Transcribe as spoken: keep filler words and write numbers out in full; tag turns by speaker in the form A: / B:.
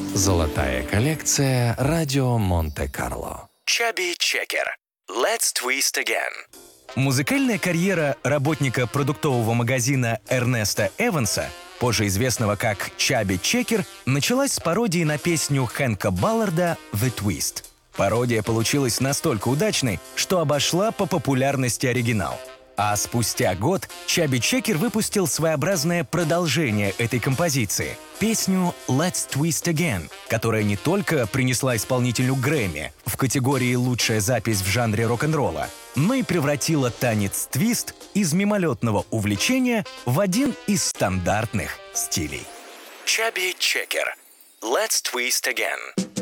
A: Золотая коллекция «Радио Монте-Карло».
B: Chubby Checker. Let's twist again.
C: Музыкальная карьера работника продуктового магазина Эрнеста Эванса, позже известного как Chubby Checker, началась с пародии на песню Хэнка Балларда «The Twist». Пародия получилась настолько удачной, что обошла по популярности оригинал. А спустя год Chubby Checker выпустил своеобразное продолжение этой композиции — песню «Let's Twist Again», которая не только принесла исполнителю Грэмми в категории «Лучшая запись в жанре рок-н-ролла», но и превратила танец твист из мимолетного увлечения в один из стандартных стилей.
B: Chubby Checker. Let's twist again.